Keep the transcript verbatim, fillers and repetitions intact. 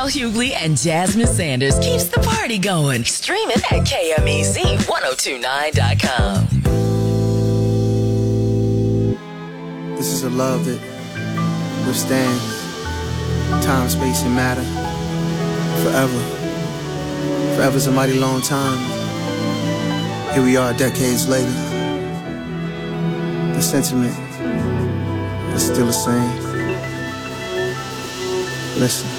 Hughley and Jasmine Sanders keeps the party going. Stream it at K M E Z ten twenty-nine dot com. This is a love that withstands time, space, and matter forever. Forever's a mighty long time. Here we are decades later. The sentiment is still the same. Listen.